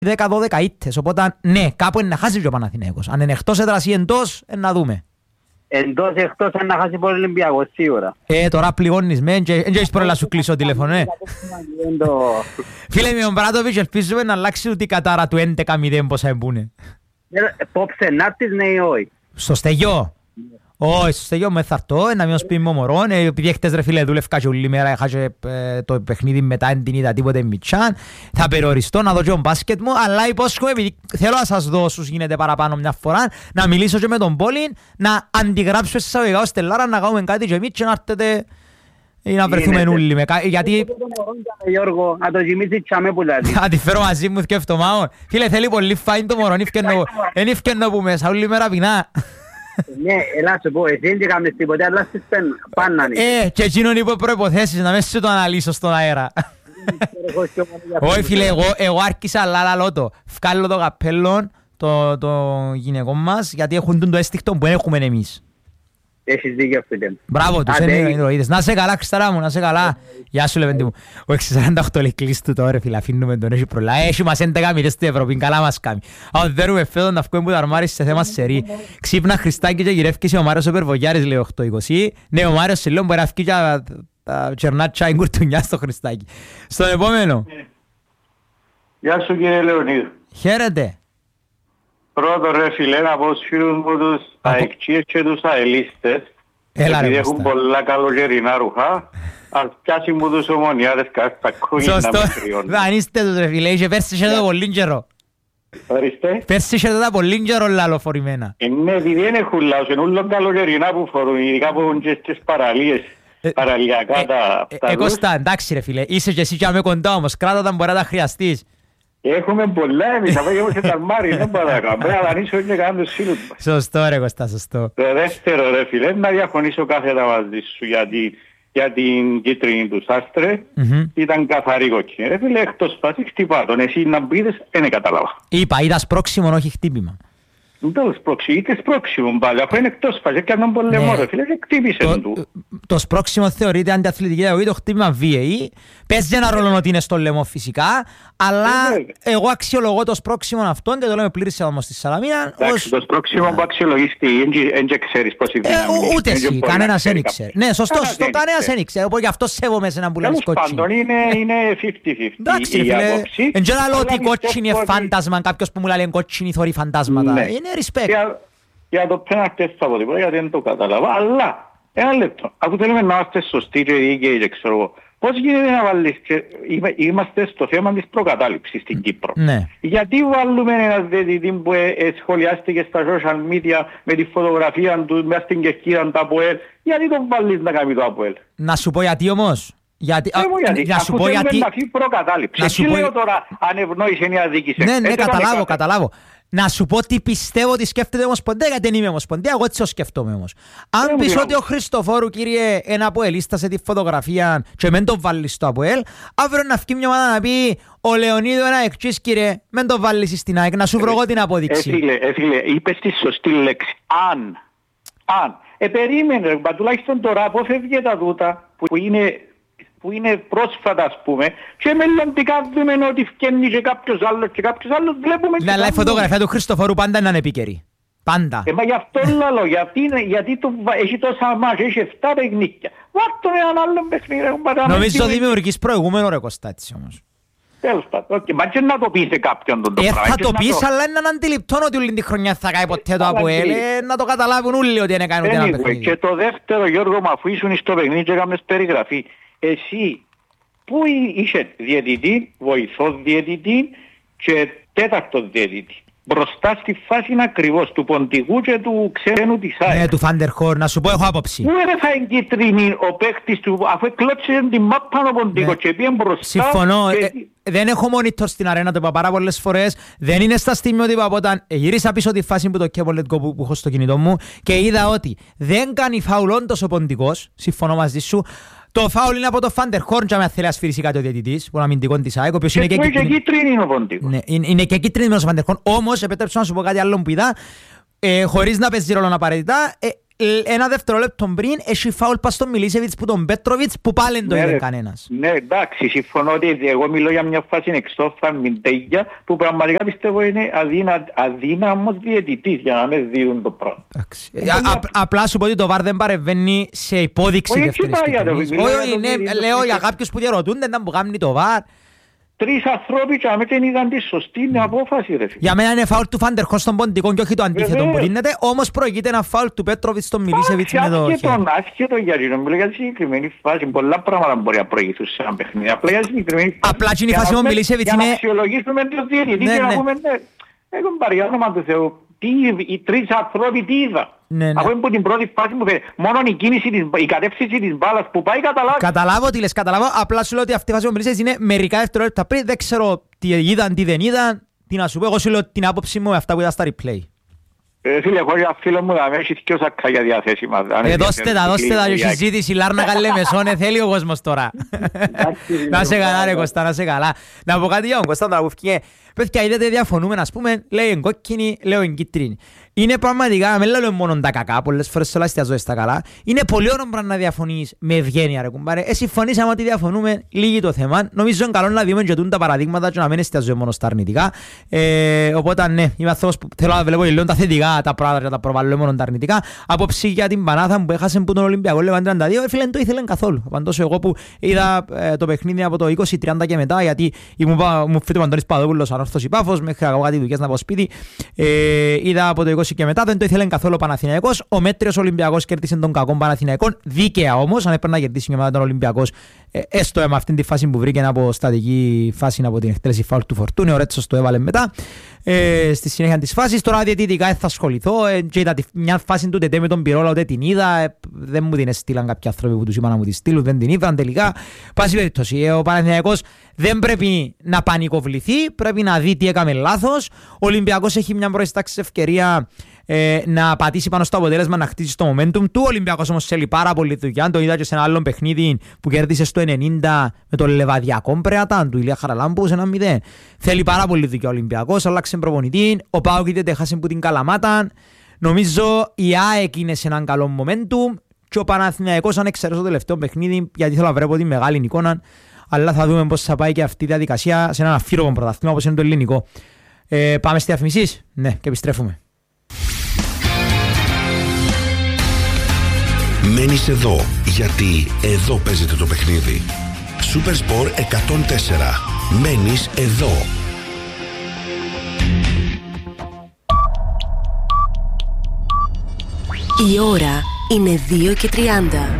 10-12 ήττες, οπότε ναι, κάπου είναι να χάσει και ο Παναθηναίκος. Αν είναι εκτός έδρας ή εντός, να δούμε. Εντός εκτός αν να χάσει πολύ Ολυμπιακός, σίγουρα. Τώρα πληγώνεις με, δεν έχεις πρόβλημα να σου κλείσω τηλέφωνο, Φίλε με τον Μπράτοβιτς, ελπίζουμε να αλλάξει ούτε η κατάρα του 11-0 πόσα εμπούνε. Πόψε να της, ναι ή όχι. Στο στεγιό. Όχι, στο στεγιό με θα έρθω, να μην πει με μωρόν, επειδή χτες ρε φίλε δούλευκα και όλη μέρα, είχα και το παιχνίδι μετά, δεν την είδα τίποτε μητσάν, θα περιοριστώ να δω και τον μπάσκετ μου, αλλά υπόσχομαι, επειδή θέλω να σας δω όσους γίνεται παραπάνω μια φορά, να μιλήσω και με τον Πόλιν, να αντιγράψω σε εισαγωγικά ως τελάρα, να κάνουμε κάτι και εμείς και να έρθετε ή να βρεθούμε όλοι. Γιατί... Γιώργο, να το ζημίσεις τσάμε που δηλαδή. Να τη φέρω μαζί μου και εβδομάδων. Φίλε, θέλει πολύ φάιν το μωρό, εν ευκαινώ που μέσα, όλη μέρα πεινά. Ναι, έλα σου πω, εσύ δεν κάνεις τίποτε, αλλά στις πάννανε. Και εκείνον είπε προϋποθέσεις, να μην σου το αναλύσω στον αέρα. Όχι φίλε, εγώ άρχισα λάλα το. Βγάλω το καπέλο το γυναικό μας, γιατί έχουν το αίσθηκτο που δεν έχουμε εμείς. Έχεις δίκιο φίλε. Μπράβο, τους είναι. Να σε καλά, Χριστάρα μου, να σε καλά. Γεια σου Λεβέντη μου. Ο 648 λέει κλείστου τώρα φίλε, αφήνουμε τον έχει προλά. Έχει μας 11 μήνες στην Ευρώπη, καλά μας κάνει. Αν δέρουμε φέτος να βγούμε που τα αρμάρεις σε θέμα σερί. Ξύπνα Χριστάκη και γυρεύκησε ο Μάριος ο Περβογιάρης λέει 8-20. Ναι, ο Μάριος σε λέω μπορεί να βγει και τα τσερνάτσια η κουρτουνιά στο Χριστάκη. Στον επόμενο. Γεια σου κύριε Λεωνίδου. Χαίρετε. Πρώτο ρε φίλε, να πω στους φίλους μου τους αεκτσίες και τους αελίστες, επειδή έχουν πολλά καλοκαιρινά ρουχά, ας πιάσει μου τους ομονιάδες κάτι τα κόκκινα με κρυώνουν. Δανείστε τους ρε φίλε, είχε πέρσι και το πολύ καιρό. Ορίστε. Πέρσι και τα πολύ καιρό λαλοφορημένα. Ναι, επειδή δεν έχουν λαούς, είναι όλο καλοκαιρινά που φορούν, ειδικά που έχουν και στις παραλίες, παραλιακά τα Κώστα, εντάξει ρε φίλε, είσαι και εσύ και άμε κοντά όμως, κράτα τα μπορεί να τα χρειαστείς. Έχουμε πολλά εμείς, θα πήγαμε σε ταρμάρι, δεν μπορώ να κάνω. Πρέπει να δανείσω και κάνω τους φίλους μας. Σωστό ρε Κώστα, σωστό. Το δεύτερο ρε φίλε, να διαφωνήσω κάθετα μαζί σου για την κίτρινη του Σάστρε. Ήταν καθαρή κόκκινη. Ρε φίλε, εκτός φάση χτυπά τον. Εσύ να μπήδες, δεν κατάλαβα. Είπα, είδα σπρώξιμο, όχι χτύπημα. Είτε σπρώξιμο πάλι, αφού είναι εκτός φάση, έκαναν πολεμό ρε φίλε, χτύπησε του. Το σπρώξιμο θεωρείται αντιαθλητική διαγωγή, το χτύπημα VAE. Παίζει ένα ρόλο ότι είναι στο λαιμό φυσικά, αλλά εγώ αξιολογώ το σπρώξιμο αυτόν και το λέμε πλήρης όμως στη Σαλαμίνα. Εντάξει, το σπρώξιμο που αξιολογείς τι, δεν ξέρεις πώς είναι. Ούτε εσύ, κανένας δεν ήξερε. Ναι, σωστός, το κανένας δεν ήξερε, οπότε γι' αυτό σέβομαι σε έναν που λένε κότσινο. Τέλος πάντων είναι 50-50. Εντάξει ρε φίλε, εν και λέω ότι η κότσινη είναι φάντασμα, κάποιος που μου λέει κότσινη θωρεί φαντάσματα. Είναι respect. Για το πέναρτε θα πω τίποτα, γιατί δεν το κατάλαβα, αλλά ένα λεπτό, αφού θέλουμε να είμαστε σωστοί και δίκαιοι και ξέρω εγώ, πώς γίνεται να βάλεις, είμαστε στο θέμα της προκατάληψης στην Κύπρο. Ναι. Γιατί βάλουμε έναν διαιτητή που σχολιάστηκε στα social media με τη φωτογραφία του μέσα στην κερκίδα του ΑΠΟΕΛ, γιατί τον βάλεις να κάνει το ΑΠΟΕΛ. Να σου πω γιατί όμως. Αφού θέλουμε να φύγει προκατάληψη. Τι λέω τώρα αν ευνόησε μια δίκηση. Ναι, καταλάβω. Να σου πω τι πιστεύω ότι σκέφτεται η Ομοσπονδία, γιατί δεν είμαι Ομοσπονδία, εγώ έτσι το σκέφτομαι όμως. Αν πεις ότι ο Χριστοφόρου, κύριε, ένα ΑΠΟΕΛίστα σε τη φωτογραφία και μεν τον βάλεις στο ΑΠΟΕΛ, αύριο να βγει μια ομάδα να πει ο Λεωνίδου ένα εξής, κύριε, μεν τον βάλεις στην ΑΕΚ, να σου βρω εγώ την απόδειξη. Φίλε, είπες τη σωστή λέξη. Αν. Περίμενε, τουλάχιστον τώρα αποφεύγε τα τούτα που είναι πρόσφατα ας πούμε και μελλοντικά δούμε ότι φκένει και κάποιος άλλος βλέπουμε. Ναι, αλλά η φωτογραφία του Χριστοφόρου πάντα είναι επίκαιρη. Πάντα. Μα γι' αυτό λέω, γιατί έχει τόσα μάτια, έχει 7 παιχνίδια. Βάρτον έναν άλλον παιχνίδι. Νομίζω δημιουργείς προηγούμενο ρε Κωστάτσι όμως. Τέλος πάντων, μα και να το πεις σε κάποιον τον το πράγμα. Θα το πεις, αλλά είναι αντιληπτό ότι όλη τη χρονιά θα κάνει ποτέ το ΑΠΟΕΛ, να το καταλάβουν όλοι ότι δεν κάνουν ένα παιχνίδι. Και το δεύτερο, Γιώργο, μου αφού ήσουν στο παιχνίδι και έκανες περιγραφή, εσύ που είσαι διαιτητή, βοηθός διαιτητή και τέταρτος διαιτητή. Μπροστά στη φάση είναι ακριβώς του ποντικού και του ξένου της ΑΕΚ. Ναι, του Φαντερχόρ, να σου πω έχω άποψη. Πού θα εγκυτρίνει ο παίκτης του, αφού εκλώτσισε την μάπα ο ποντικό και πήγαινε μπροστά. Συμφωνώ, δεν έχω monitor στην αρένα, το είπα πάρα πολλές φορές. Δεν είναι στα στιγμιότυπα από όταν γύρισα πίσω τη φάση που το Kevin που έχω στο κινητό μου και είδα ότι δεν κάνει φαουλ όντως ο ποντικός, συμφωνώ μαζί σου. Το φάουλ είναι από το Φαντερχόρν και αν θέλει να σφυρίσει κάτι ο διαιτητής, που είναι αμυντικό της ΑΕΚ, ο οποίος είναι και κίτρινη ο ποντικός. Ναι, είναι και κίτρινη με τον Φαντερχόρν, όμως, επιτρέψω να σου πω κάτι άλλο που είδα, χωρίς να παίζει ρόλο απαραίτητα, ένα δευτερόλεπτο πριν έχει φάουλ πας στον Μιλίσεβιτς που τον Πέτροβιτς που πάλι δεν το είδε κανένας. Ναι, εντάξει, συμφωνώ ότι εγώ μιλώ για μια φάση εξώφαν Μιντέγια που πραγματικά πιστεύω είναι αδύναμος διαιτητής για να με δίνουν το πράγμα. Απλά σου πω ότι το VAR δεν παρεμβαίνει σε υπόδειξη δεύτερης κίτρινης. Όχι, λέω για κάποιους που διαρωτούνται να μου κάνει το VAR. Τρεις ανθρώποι και αμέσως είδαν τη σωστή απόφαση ρε φίλε. Για μένα είναι φάουλ του Φάντερχον στον ποντικό και όχι το αντίθετο που δίνεται, όμως προηγείται ένα φάουλ του Πέτροβιτς στον Μιλίσεβιτς με το χέρι. Άσχετο για τη συγκεκριμένη φάση, πολλά πράγματα μπορεί να προηγηθούν σε ένα παιχνίδι. Απλά για τη συγκεκριμένη φάση. Απλά και η φάση ο Μιλίσεβιτς είναι... Για να αξιολογήσουμε το διαιτητή και να πούμε έχω πάρει για όνομα του Θεού. Οι τρεις ανθρώποι τι είδα. Αφού είναι από την πρώτη φάση μου φέρει. Μόνο η κίνηση, η κατεύθυνση της μπάλας που πάει καταλάβει. Καταλάβω τι λες, καταλάβω. Απλά σου λέω ότι αυτή η φάση που μιλήσεις είναι μερικά δευτερόλεπτα πριν. Δεν ξέρω τι είδαν, τι δεν είδαν. Τι να σου πω, εγώ σου λέω την άποψη μου με αυτά που είδα στα replay. Φίλε, εγώ για φίλο μου θα με έχεις και όσα κάγια διαθέσιμα. Δώστε τα, η συζήτηση, Λάρνακα Λεμεσόνε, θέλει ο κόσμος τώρα. Να σε καλά ρε Κώστα, να σε καλά. Να πω κάτι για τον Κώστα τώρα που ευκαιρία. Παιδιά, είδατε διαφωνούμε, ας πούμε, λέει εν κόκκινη, λέω εν κίτρινη. Είναι πραγματικά, με λέω μόνο τα κακά, πολλές φορές σε όλα εστιαζώ στα καλά. Είναι πολύ ωραίο πράγμα να διαφωνείς με ευγένεια ρε κουμπάρε. Συμφωνήσαμε ότι διαφωνούμε, λίγη το θέμα. Νομίζω είναι καλό να δούμε και τα παραδείγματα και να μην εστιαζώ μόνο στα αρνητικά. Οπότε ναι, είμαι άνθρωπος που θέλω να βλέπω λίγο τα θετικά, τα πράγματα τα προβάλλω μόνο τα αρνητικά. Απόψη για την Πανάθα που έχασε που τον Ολυμπιακό λέγαν 32, φίλε δεν το ήθελαν καθόλου. Απαντώ εγώ που είδα το παιχνίδι από το 20-30 και μετά, γιατί μου φύγει ο Αντώνης Παδόπουλος ανόρθωση Πάφος, μέχρι να κάνω κάτι δουλειές να πάω σπίτι. Είδα από το 20 και μετά, δεν το ήθελε καθόλου ο Παναθηναϊκός. Ο μέτριος Ολυμπιακός κέρδισε τον κακό Παναθηναϊκό. Δίκαια όμως, αν έπρεπε να κερδίσει και μετά τον Ολυμπιακός, έστω με αυτή τη φάση που βρήκε από στατική φάση από την εκτέλεση φάουλ του Φορτούνη, ο Ρέτσος το έβαλε μετά. Στη συνέχεια της φάσης, τώρα διαιτητικά θα ασχοληθώ. Και είδα μια φάση του Τετέ με τον Πυρόλα, ούτε την είδα. Δεν μου την έστειλαν κάποιοι άνθρωποι που τους είπαν να μου τη στείλουν, δεν την είδαν τελικά. Πάση περιπτώσει, ο Παναθηναϊκός δεν πρέπει να πανικοβληθεί, πρέπει να δει τι έκαμε λάθος. Ο Ολυμπιακός έχει μια προϊστάξη ευκαιρία να πατήσει πάνω στο αποτέλεσμα, να χτίσει το momentum του. Ο Ολυμπιακός όμως θέλει πάρα πολύ δουλειά. Το είδα και σε ένα άλλο παιχνίδι που κέρδισε στο 90 με το Λεβαδιακό Πρεατάν του Ηλία Χαραλάμπου σε 1-0. Θέλει πάρα πολύ δουλειά ο Ολυμπιακός, άλλαξε προπονητή. Ο ΠΑΟΚ είδε χάσε που την Καλαμάτα. Νομίζω η ΑΕΚ είναι σε έναν καλό momentum. Και ο Παναθηναϊκός, αν εξαιρέσω το τελευταίο παιχνίδι, γιατί θέλω να βρω τη μεγάλη εικόνα, αλλά θα δούμε πώς θα πάει και αυτή η διαδικασία σε έναν αφήρωμο πρωταθλήμα όπως είναι το ελληνικό. Πάμε στη διαφημίσεις, ναι, και επιστρέφουμε. Μένεις εδώ, γιατί εδώ παίζεται το παιχνίδι. Super Sport 104. Μένεις εδώ. Η ώρα είναι 2:30.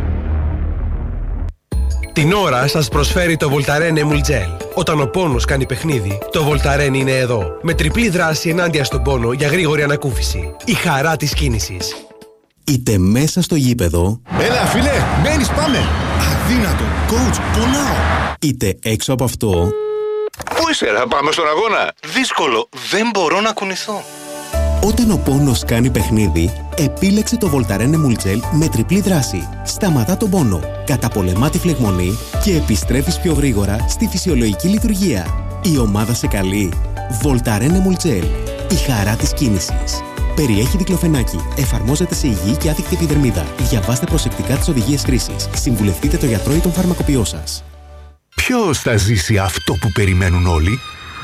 Την ώρα σας προσφέρει το Voltaren Emul Gel. Όταν ο πόνος κάνει παιχνίδι, το Voltaren είναι εδώ. Με τριπλή δράση ενάντια στον πόνο για γρήγορη ανακούφιση. Η χαρά της κίνησης. Είτε μέσα στο γήπεδο. Έλα φίλε, μένεις πάμε. Αδύνατο, coach, πονάω. Είτε έξω από αυτό. Πού είσαι ρε, πάμε στον αγώνα. Δύσκολο, δεν μπορώ να κουνηθώ. Όταν ο πόνος κάνει παιχνίδι, επίλεξε το Voltaren Emul Gel με τριπλή δράση. Σταματά τον πόνο, καταπολεμά τη φλεγμονή και επιστρέφεις πιο γρήγορα στη φυσιολογική λειτουργία. Η ομάδα σε καλεί. Voltaren Emul Gel. Η χαρά της κίνησης. Περιέχει δικλοφενάκι. Εφαρμόζεται σε υγιή και άδικτη επιδερμίδα. Διαβάστε προσεκτικά τις οδηγίες χρήσης. Συμβουλευτείτε το γιατρό ή τον φαρμακοποιό σας. Ποιος θα ζήσει αυτό που περιμένουν όλοι?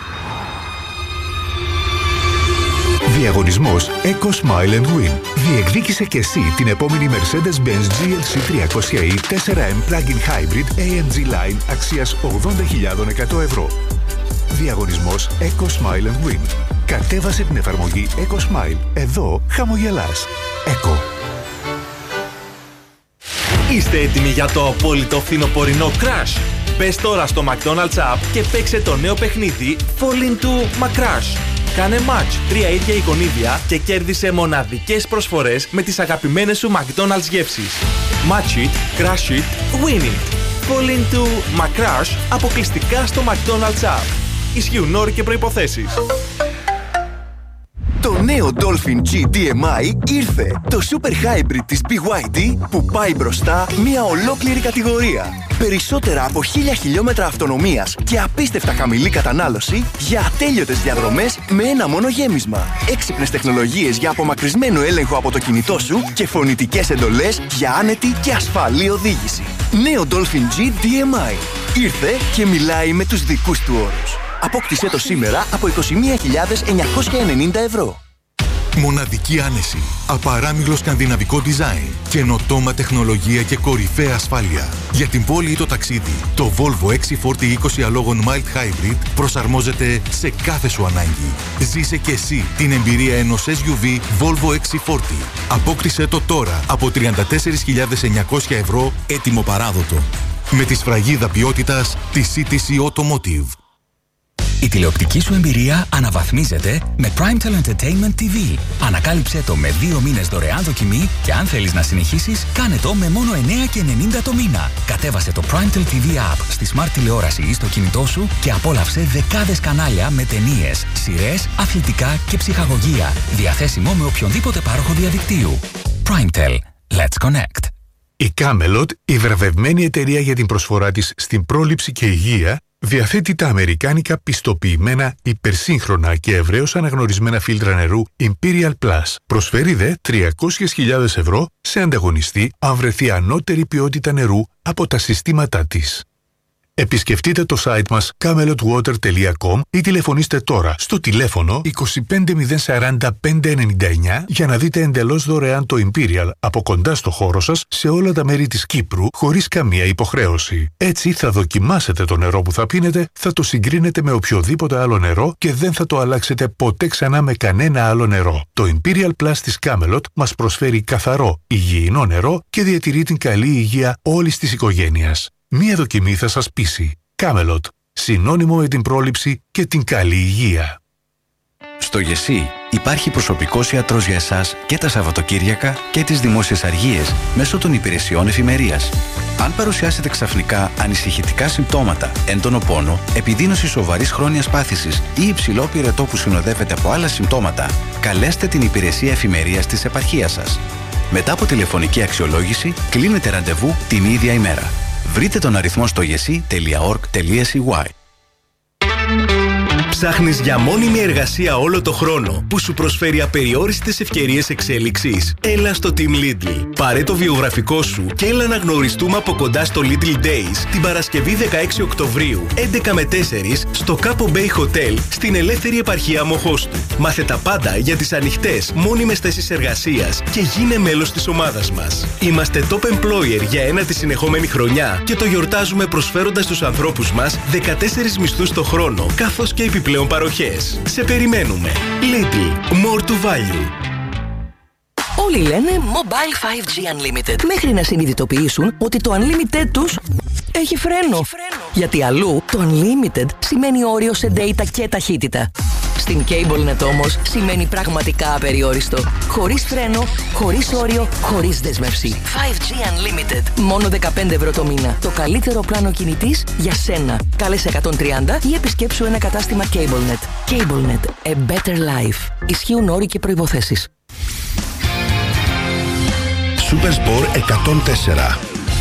Διαγωνισμός Eco Smile and Win. Διεκδίκησε και εσύ την επόμενη Mercedes-Benz GLC 300e 4M Plug-in Hybrid AMG Line αξίας 80.100 ευρώ. Διαγωνισμός Eco Smile and Win. Κατέβασε την εφαρμογή Eco Smile. Εδώ χαμογελάς. Eco. Είστε έτοιμοι για το απόλυτο φθινοπορεινό crash? Μπες τώρα στο McDonald's App και παίξε το νέο παιχνίδι Fall into McCrash. Κάνε match 3 ίδια εικονίδια και κέρδισε μοναδικές προσφορές με τις αγαπημένες σου McDonald's γεύσεις. Match it, crash it, win it. Fall into McCrash αποκλειστικά στο McDonald's App. Ισχύουν όροι και προϋποθέσεις. Το νέο νέο Dolphin G DMI ήρθε. Το Super Hybrid της BYD που πάει μπροστά μια ολόκληρη κατηγορία. Περισσότερα από 1000 χιλιόμετρα αυτονομίας και απίστευτα χαμηλή κατανάλωση για ατέλειωτες διαδρομές με ένα μόνο γέμισμα. Έξυπνες τεχνολογίες για απομακρυσμένο έλεγχο από το κινητό σου και φωνητικές εντολές για άνετη και ασφαλή οδήγηση. Νέο Dolphin G DMI. Ήρθε και μιλάει με τους δικούς του όρους. Απόκτησέ το σήμερα από 21.990 ευρώ. Μοναδική άνεση, απαράμιλο σκανδιναβικό design, καινοτόμα τεχνολογία και κορυφαία ασφάλεια. Για την πόλη ή το ταξίδι, το Volvo XC40 20 αλόγων Mild Hybrid προσαρμόζεται σε κάθε σου ανάγκη. Ζήσε και εσύ την εμπειρία ενός SUV Volvo XC40. Απόκτησέ το τώρα από 34.900 ευρώ, έτοιμο παράδοτο. Με τη σφραγίδα ποιότητας της CTC Automotive. Η τηλεοπτική σου εμπειρία αναβαθμίζεται με Primetel Entertainment TV. Ανακάλυψέ το με 2 μήνες δωρεάν δοκιμή και αν θέλεις να συνεχίσεις, κάνε το με μόνο 9,90 το μήνα. Κατέβασε το Primetel TV App στη Smart τηλεόραση ή στο κινητό σου και απόλαυσε δεκάδες κανάλια με ταινίες, σειρές, αθλητικά και ψυχαγωγία. Διαθέσιμο με οποιονδήποτε πάροχο διαδικτύου. Primetel. Let's connect. Η Camelot, η βραβευμένη εταιρεία για την προσφορά της στην πρόληψη και υγεία, διαθέτει τα αμερικάνικα πιστοποιημένα υπερσύγχρονα και ευρέως αναγνωρισμένα φίλτρα νερού Imperial Plus. Προσφέρει δε 300.000 ευρώ σε ανταγωνιστή αν βρεθεί ανώτερη ποιότητα νερού από τα συστήματά της. Επισκεφτείτε το site μας camelotwater.com ή τηλεφωνήστε τώρα στο τηλέφωνο 25040 599 για να δείτε εντελώς δωρεάν το Imperial από κοντά στο χώρο σας σε όλα τα μέρη της Κύπρου χωρίς καμία υποχρέωση. Έτσι θα δοκιμάσετε το νερό που θα πίνετε, θα το συγκρίνετε με οποιοδήποτε άλλο νερό και δεν θα το αλλάξετε ποτέ ξανά με κανένα άλλο νερό. Το Imperial Plus της Camelot μας προσφέρει καθαρό, υγιεινό νερό και διατηρεί την καλή υγεία όλης της οικογένειας. Μία δοκιμή θα σας πείσει. Camelot. Συνώνυμο με την πρόληψη και την καλή υγεία. Στο ΓΕΣΥ υπάρχει προσωπικός ιατρός για εσάς και τα Σαββατοκύριακα και τις δημόσιες αργίες μέσω των υπηρεσιών εφημερίας. Αν παρουσιάσετε ξαφνικά ανησυχητικά συμπτώματα, έντονο πόνο, επιδείνωση σοβαρής χρόνιας πάθησης ή υψηλό πυρετό που συνοδεύεται από άλλα συμπτώματα, καλέστε την υπηρεσία εφημερίας της επαρχίας σας. Μετά από τηλεφωνική αξιολόγηση, κλείνετε ραντεβού την ίδια ημέρα. Βρείτε τον αριθμό στο gesi.org.cy. Ψάχνεις για μόνιμη εργασία όλο το χρόνο που σου προσφέρει απεριόριστες ευκαιρίες εξέλιξης? Έλα στο Team Lidl. Πάρε το βιογραφικό σου και έλα να γνωριστούμε από κοντά στο Lidl Days την Παρασκευή 16 Οκτωβρίου, 11 με 4, στο Capo Bay Hotel στην ελεύθερη επαρχία Μοχώστου. Μάθε τα πάντα για τις ανοιχτές, μόνιμες θέσεις εργασίας και γίνε μέλος της ομάδας μας. Είμαστε top employer για ένατη συνεχόμενη χρονιά και το γιορτάζουμε προσφέροντας στους ανθρώπους μας 14 μισθούς το χρόνο, καθώς και επιπλέον παροχές. Σε περιμένουμε. Lidl. More to value. Όλοι λένε Mobile 5G Unlimited μέχρι να συνειδητοποιήσουν ότι το Unlimited τους έχει φρένο. Γιατί αλλού το Unlimited σημαίνει όριο σε data και ταχύτητα. Στην CableNet όμως σημαίνει πραγματικά απεριόριστο. Χωρίς φρένο, χωρίς όριο, χωρίς δέσμευση. 5G Unlimited. Μόνο 15 ευρώ το μήνα. Το καλύτερο πλάνο κινητής για σένα. Κάλεσε 130 ή επισκέψου ένα κατάστημα CableNet. CableNet. A better life. Ισχύουν όροι και προϋποθέσεις. Supersport 104.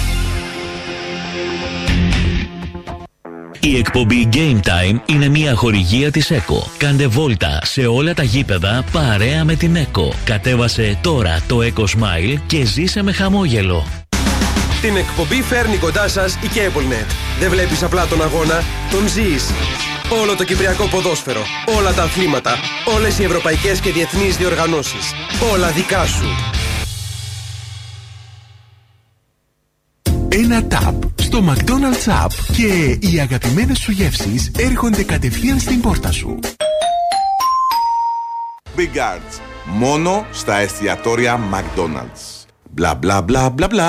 Η εκπομπή Game Time είναι μια χορηγία της ΕΚΟ. Κάντε βόλτα σε όλα τα γήπεδα παρέα με την ΕΚΟ. Κατέβασε τώρα το ECO Smile και ζήσε με χαμόγελο. Την εκπομπή φέρνει κοντά σας η CableNet. Δεν βλέπεις απλά τον αγώνα, τον ζεις. Όλο το κυπριακό ποδόσφαιρο, όλα τα αθλήματα, όλες οι ευρωπαϊκές και διεθνείς διοργανώσεις. Όλα δικά σου. Ένα tap στο McDonald's App και οι αγαπημένες σου γεύσεις έρχονται κατευθείαν στην πόρτα σου. Big Arts. Μόνο στα εστιατόρια McDonald's. Μπλα μπλα μπλα μπλα μπλα.